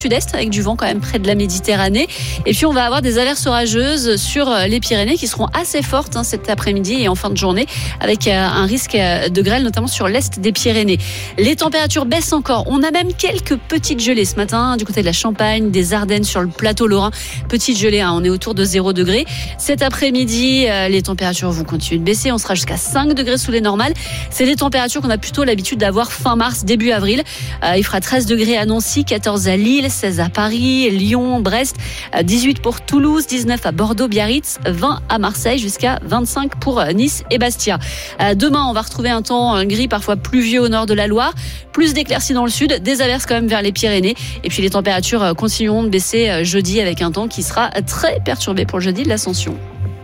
sud-est avec du vent quand même près de la Méditerranée. Et puis on va avoir des averses orageuses sur les Pyrénées qui seront assez fortes cet après-midi et en fin de journée avec un risque de grêle notamment sur l'est des Pyrénées. Les températures baissent encore. On a même quelques petites gelées ce matin du côté de la Champagne, des Ardennes sur le plateau lorrain. Petite gelée, on est autour de 0 degrés. Cet après-midi, les températures vont continuer de baisser. On sera jusqu'à 5 degrés sous les normales. C'est des températures qu'on a plutôt l'habitude d'avoir fin mars, début avril. Il fera 13 degrés à Nancy, 14 à Lille, 16 à Paris, Lyon, Brest, 18 pour Toulouse, 19 à Bordeaux, Biarritz, 20 à Marseille, jusqu'à 25 pour Nice et Bastia. Demain, on va retrouver un temps gris, parfois pluvieux au nord de la Loire, plus d'éclaircies dans le sud, des averses quand même vers les Pyrénées. Et puis les températures continueront de baisser jeudi avec un temps qui sera très perturbé pour le jeudi de l'Ascension.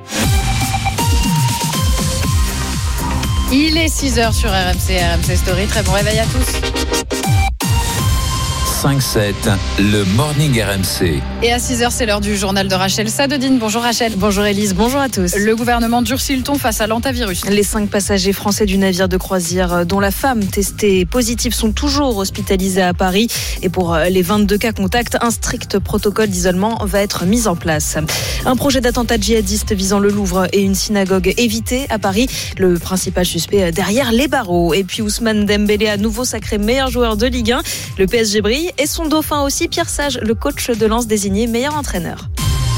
Il est 6h sur RMC Story. Très bon réveil à tous. 5-7, le Morning RMC. Et à 6h, c'est l'heure du journal de Rachel Sadodine. Bonjour Rachel. Bonjour Élise, bonjour à tous. Le gouvernement durcit le ton face à l'hantavirus. Les 5 passagers français du navire de croisière dont la femme testée positive sont toujours hospitalisés à Paris. Et pour les 22 cas contacts, un strict protocole d'isolement va être mis en place. Un projet d'attentat djihadiste visant le Louvre et une synagogue évitée à Paris. Le principal suspect derrière les barreaux. Et puis Ousmane Dembélé à nouveau sacré meilleur joueur de Ligue 1. Le PSG brille. Et son dauphin aussi, Pierre Sage, le coach de Lens désigné meilleur entraîneur.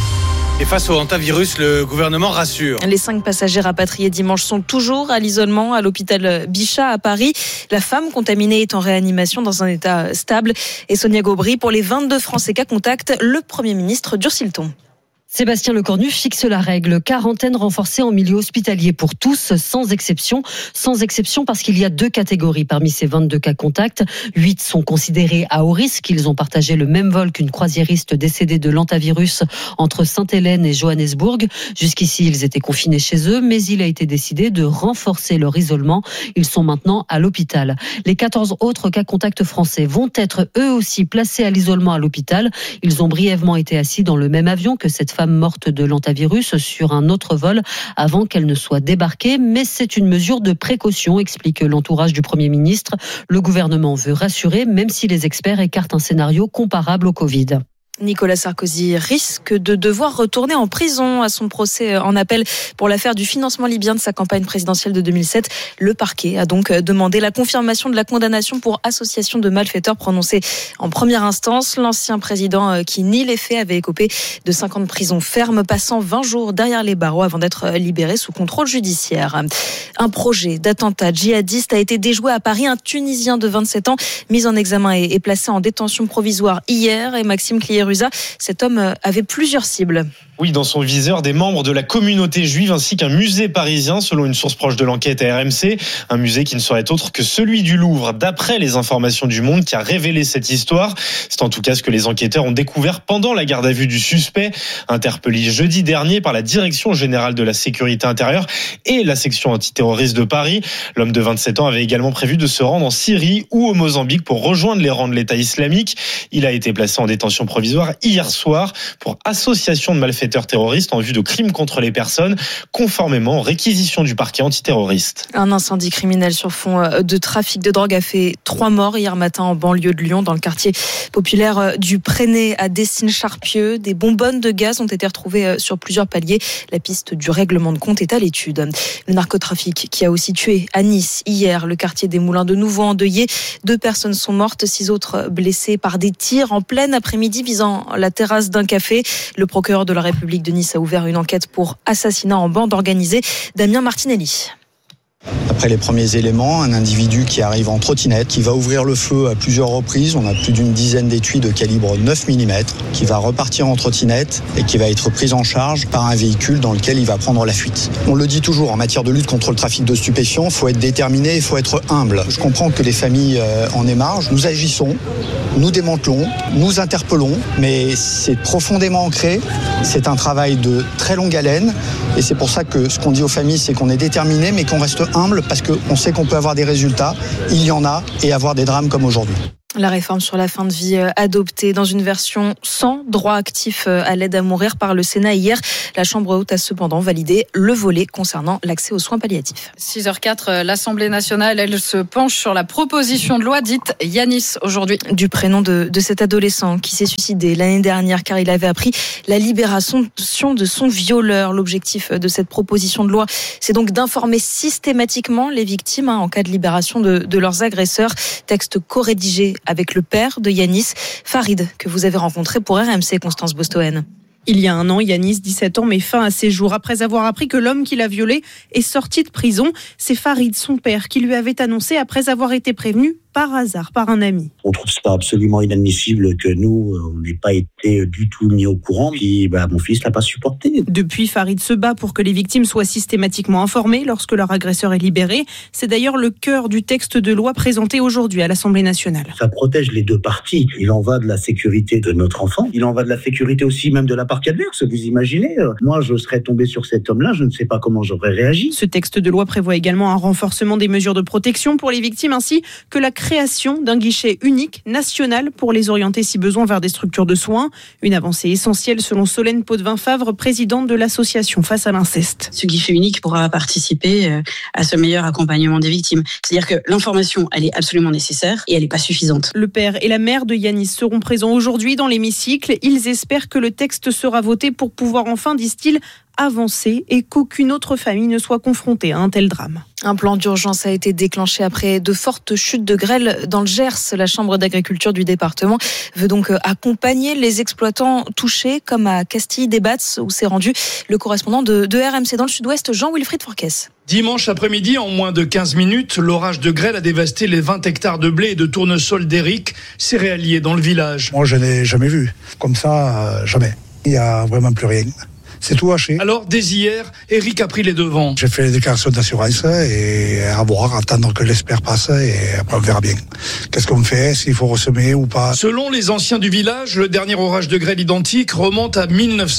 Et face au hantavirus, le gouvernement rassure. Les 5 passagers rapatriés dimanche sont toujours à l'isolement à l'hôpital Bichat à Paris. La femme contaminée est en réanimation dans un état stable. Et Sonia Gaubry, pour les 22 Français cas contact, le Premier ministre durcit le ton. Sébastien Lecornu fixe la règle. Quarantaine renforcée en milieu hospitalier pour tous, sans exception. Sans exception parce qu'il y a 2 catégories parmi ces 22 cas contacts. 8 sont considérés à haut risque. Ils ont partagé le même vol qu'une croisiériste décédée de l'hantavirus entre Sainte-Hélène et Johannesburg. Jusqu'ici, ils étaient confinés chez eux, mais il a été décidé de renforcer leur isolement. Ils sont maintenant à l'hôpital. Les 14 autres cas contacts français vont être eux aussi placés à l'isolement à l'hôpital. Ils ont brièvement été assis dans le même avion que cette femme morte de l'hantavirus sur un autre vol avant qu'elle ne soit débarquée. Mais c'est une mesure de précaution, explique l'entourage du Premier ministre. Le gouvernement veut rassurer, même si les experts écartent un scénario comparable au Covid. Nicolas Sarkozy risque de devoir retourner en prison à son procès en appel pour l'affaire du financement libyen de sa campagne présidentielle de 2007. Le parquet a donc demandé la confirmation de la condamnation pour association de malfaiteurs prononcée en première instance. L'ancien président qui nie les faits avait écopé de 5 ans de prison ferme, passant 20 jours derrière les barreaux avant d'être libéré sous contrôle judiciaire. Un projet d'attentat djihadiste a été déjoué à Paris. Un Tunisien de 27 ans mis en examen et placé en détention provisoire hier. Et Maxime Cliérusa, cet homme avait plusieurs cibles. Oui, dans son viseur, des membres de la communauté juive ainsi qu'un musée parisien, selon une source proche de l'enquête à RMC. Un musée qui ne serait autre que celui du Louvre, d'après les informations du Monde qui a révélé cette histoire. C'est en tout cas ce que les enquêteurs ont découvert pendant la garde à vue du suspect, interpellé jeudi dernier par la Direction générale de la sécurité intérieure et la section antiterroriste de Paris. L'homme de 27 ans avait également prévu de se rendre en Syrie ou au Mozambique pour rejoindre les rangs de l'État islamique. Il a été placé en détention provisoire hier soir pour association de malfaiteurs terroristes en vue de crimes contre les personnes, conformément aux réquisitions du parquet antiterroriste. Un incendie criminel sur fond de trafic de drogue a fait 3 morts hier matin en banlieue de Lyon, dans le quartier populaire du Préné à Dessines-Charpieu. Des bonbonnes de gaz ont été retrouvées sur plusieurs paliers. La piste du règlement de compte est à l'étude. Le narcotrafic qui a aussi tué à Nice hier, le quartier des Moulins de nouveau endeuillé. 2 personnes sont mortes, 6 autres blessées par des tirs en plein après-midi visant la terrasse d'un café. Le procureur de la République de Nice a ouvert une enquête pour assassinat en bande organisée. Damien Martinelli. Après les premiers éléments, un individu qui arrive en trottinette, qui va ouvrir le feu à plusieurs reprises. On a plus d'une dizaine d'étuis de calibre 9 mm, qui va repartir en trottinette et qui va être pris en charge par un véhicule dans lequel il va prendre la fuite. On le dit toujours, en matière de lutte contre le trafic de stupéfiants, il faut être déterminé, il faut être humble. Je comprends que les familles en aient marre. Nous agissons, nous démantelons, nous interpellons, mais c'est profondément ancré. C'est un travail de très longue haleine et c'est pour ça que ce qu'on dit aux familles, c'est qu'on est déterminé, mais qu'on reste humble parce qu'on sait qu'on peut avoir des résultats, il y en a, et avoir des drames comme aujourd'hui. La réforme sur la fin de vie adoptée dans une version sans droit actif à l'aide à mourir par le Sénat hier. La Chambre haute a cependant validé le volet concernant l'accès aux soins palliatifs. 6h04, l'Assemblée nationale, elle se penche sur la proposition de loi dite Yanis aujourd'hui. Du prénom de cet adolescent qui s'est suicidé l'année dernière car il avait appris la libération de son violeur. L'objectif de cette proposition de loi, c'est donc d'informer systématiquement les victimes en cas de libération de leurs agresseurs. Texte co-rédigé avec le père de Yanis, Farid, que vous avez rencontré pour RMC, Constance Bostoen. Il y a un an, Yanis, 17 ans, met fin à ses jours après avoir appris que l'homme qui l'a violé est sorti de prison. C'est Farid, son père, qui lui avait annoncé après avoir été prévenu par hasard par un ami. On trouve ça absolument inadmissible que nous, on n'ait pas été du tout mis au courant. Puis mon fils l'a pas supporté. Depuis, Farid se bat pour que les victimes soient systématiquement informées lorsque leur agresseur est libéré. C'est d'ailleurs le cœur du texte de loi présenté aujourd'hui à l'Assemblée nationale. Ça protège les deux parties. Il en va de la sécurité de notre enfant. Il en va de la sécurité aussi même de la partie adverse. Vous imaginez, moi je serais tombé sur cet homme-là, je ne sais pas comment j'aurais réagi. Ce texte de loi prévoit également un renforcement des mesures de protection pour les victimes ainsi que la création d'un guichet unique national pour les orienter si besoin vers des structures de soins. Une avancée essentielle selon Solène Potvin-Favre, présidente de l'association Face à l'inceste. Ce guichet unique pourra participer à ce meilleur accompagnement des victimes. C'est-à-dire que l'information, elle est absolument nécessaire et elle n'est pas suffisante. Le père et la mère de Yanis seront présents aujourd'hui dans l'hémicycle. Ils espèrent que le texte sera voté pour pouvoir enfin, disent-ils, avancer et qu'aucune autre famille ne soit confrontée à un tel drame. Un plan d'urgence a été déclenché après de fortes chutes de grêle dans le Gers. La Chambre d'agriculture du département veut donc accompagner les exploitants touchés, comme à Castille-des-Batz, où s'est rendu le correspondant de RMC dans le sud-ouest, Jean-Wilfried Forquès. Dimanche après-midi, en moins de 15 minutes, l'orage de grêle a dévasté les 20 hectares de blé et de tournesol d'Éric, céréalier dans le village. Moi, je n'ai jamais vu. Comme ça, jamais. Il n'y a vraiment plus rien. C'est tout haché. Alors, dès hier, Éric a pris les devants. J'ai fait les déclarations d'assurance et à voir, attendre que l'espère passe et après on verra bien. Qu'est-ce qu'on fait, s'il faut ressemer ou pas. Selon les anciens du village, le dernier orage de grêle identique remonte à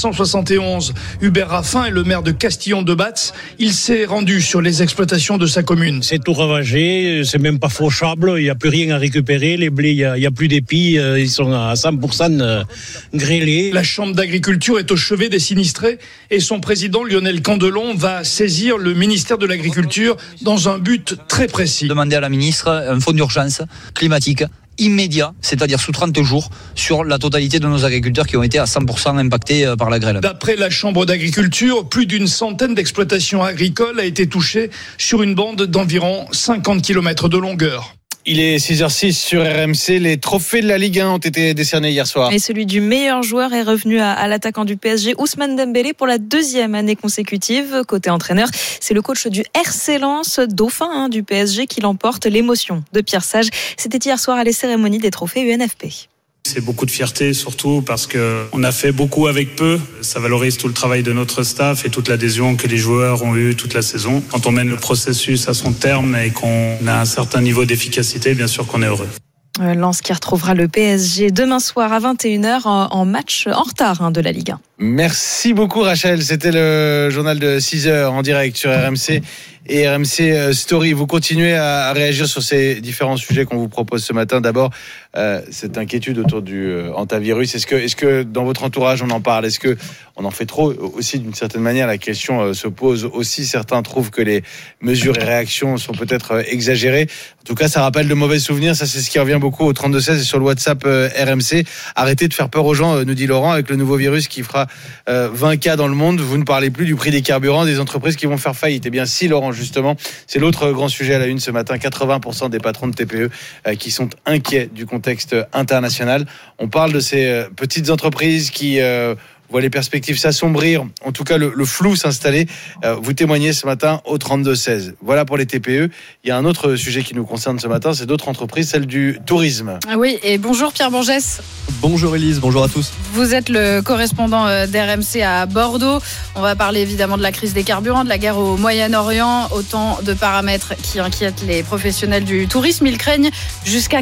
1971. Hubert Raffin est le maire de Castillon-de-Batz. Il s'est rendu sur les exploitations de sa commune. C'est tout ravagé, c'est même pas fauchable, il n'y a plus rien à récupérer. Les blés, il n'y a plus d'épis, ils sont à 100% grêlés. La Chambre d'agriculture est au chevet des sinistrés. Et son président Lionel Candelon va saisir le ministère de l'Agriculture dans un but très précis. Demander à la ministre un fonds d'urgence climatique immédiat, c'est-à-dire sous 30 jours, sur la totalité de nos agriculteurs qui ont été à 100% impactés par la grêle. D'après la Chambre d'agriculture, plus d'une centaine d'exploitations agricoles a été touchée sur une bande d'environ 50 km de longueur. Il est 6h06 sur RMC. Les trophées de la Ligue 1 ont été décernés hier soir. Et celui du meilleur joueur est revenu à l'attaquant du PSG, Ousmane Dembélé, pour la deuxième année consécutive. Côté entraîneur, c'est le coach du RC Lens, dauphin du PSG, qui l'emporte. L'émotion de Pierre Sage, c'était hier soir à la cérémonie des trophées UNFP. C'est beaucoup de fierté, surtout parce qu'on a fait beaucoup avec peu. Ça valorise tout le travail de notre staff et toute l'adhésion que les joueurs ont eue toute la saison. Quand on mène le processus à son terme et qu'on a un certain niveau d'efficacité, bien sûr qu'on est heureux. Lens qui retrouvera le PSG demain soir à 21h en match en retard de la Ligue 1. Merci beaucoup Rachel, c'était le journal de 6h en direct sur RMC et RMC Story. Vous continuez à réagir sur ces différents sujets qu'on vous propose ce matin. D'abord, cette inquiétude autour du hantavirus. Est-ce que dans votre entourage on en parle? Est-ce que on en fait trop aussi? D'une certaine manière, la question se pose aussi. Certains trouvent que les mesures et réactions sont peut-être exagérées. En tout cas, ça rappelle de mauvais souvenirs. Ça, c'est ce qui revient beaucoup au 32-16 et sur le WhatsApp RMC. Arrêtez de faire peur aux gens, nous dit Laurent, avec le nouveau virus qui fera 20 cas dans le monde. Vous ne parlez plus du prix des carburants, des entreprises qui vont faire faillite. Eh bien, si, Laurent, justement, c'est l'autre grand sujet à la une ce matin. 80% des patrons de TPE qui sont inquiets du contexte international. On parle de ces petites entreprises qui voit les perspectives s'assombrir, en tout cas le flou s'installer. Vous témoignez ce matin au 32-16. Voilà pour les TPE. Il y a un autre sujet qui nous concerne ce matin, c'est d'autres entreprises, celle du tourisme. Oui, et bonjour Pierre Bourgès. Bonjour Élise, bonjour à tous. Vous êtes le correspondant d'RMC à Bordeaux. On va parler évidemment de la crise des carburants, de la guerre au Moyen-Orient, autant de paramètres qui inquiètent les professionnels du tourisme. Ils craignent jusqu'à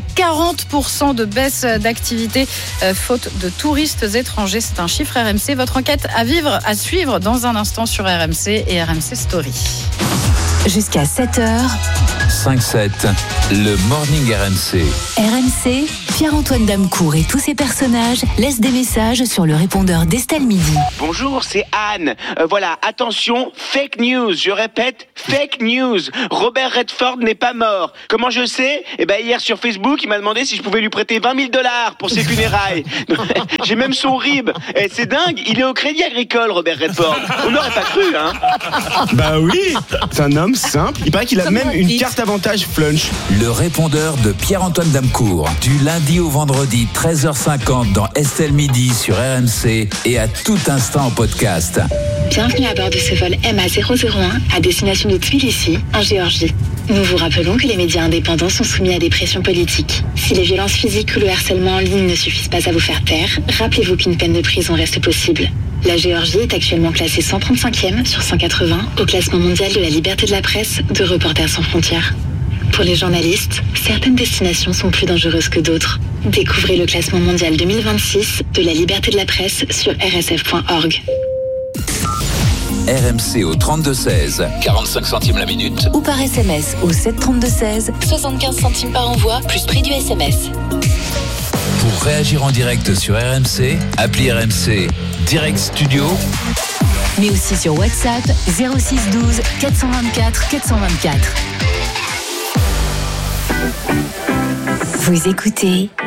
40% de baisse d'activité faute de touristes étrangers. C'est un chiffre RMC. Votre enquête à suivre dans un instant sur RMC et RMC Story. Jusqu'à 7h. 5-7, le Morning RMC. RMC, Pierre-Antoine Damecourt et tous ses personnages laissent des messages sur le répondeur d'Estelle Midi. Bonjour, c'est Anne. Voilà, attention, fake news. Je répète, fake news. Robert Redford n'est pas mort. Comment je sais ? Hier sur Facebook, il m'a demandé si je pouvais lui prêter $20 000 pour ses funérailles. J'ai même son RIB. C'est dingue, il est au Crédit Agricole, Robert Redford. On n'aurait pas cru, hein ? Bah oui, c'est un homme simple. Il paraît qu'il a même une carte avantage Flunch. Le répondeur de Pierre-Antoine Damecourt. Du lundi au vendredi, 13h50 dans Estelle Midi sur RMC et à tout instant en podcast. Bienvenue à bord de ce vol MA001 à destination de Tbilissi, en Géorgie. Nous vous rappelons que les médias indépendants sont soumis à des pressions politiques. Si les violences physiques ou le harcèlement en ligne ne suffisent pas à vous faire taire, rappelez-vous qu'une peine de prison reste possible. La Géorgie est actuellement classée 135e sur 180 au classement mondial de la liberté de la presse de Reporters sans frontières. Pour les journalistes, certaines destinations sont plus dangereuses que d'autres. Découvrez le classement mondial 2026 de la liberté de la presse sur rsf.org. RMC au 32-16, 45 centimes la minute. Ou par SMS au 732-16, 75 centimes par envoi, plus prix du SMS. Pour réagir en direct sur RMC, appelez RMC Direct Studio. Mais aussi sur WhatsApp 06 12 424 424. Vous écoutez